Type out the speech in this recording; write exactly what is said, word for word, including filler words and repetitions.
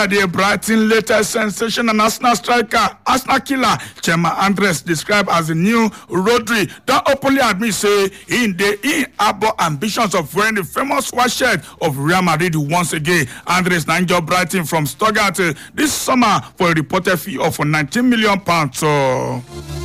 The Brighton latest sensation and Arsenal striker, Arsenal killer, Chema Andres, described as the new Rodri, don't openly admit say in the in above ambitions of wearing the famous white shirt of Real Madrid once again. Andres now joined Brighton from Stuttgart uh, this summer for a reported fee of nineteen million pounds. So.